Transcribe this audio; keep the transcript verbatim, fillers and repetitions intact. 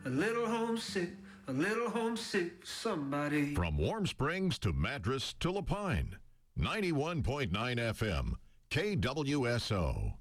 a little homesick, a little homesick for somebody. From Warm Springs to Madras to Lapine, ninety-one point nine F M, K W S O.